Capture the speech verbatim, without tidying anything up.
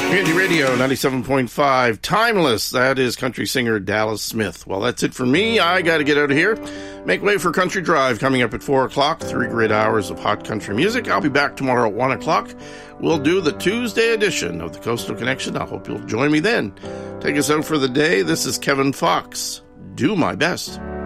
Community Radio ninety-seven point five, Timeless. That is country singer Dallas Smith. Well, that's it for me. I got to get out of here. Make way for Country Drive coming up at four o'clock. Three great hours of hot country music. I'll be back tomorrow at one o'clock. We'll do the Tuesday edition of the Coastal Connection. I hope you'll join me then. Take us out for the day. This is Kevin Fox. Do my best.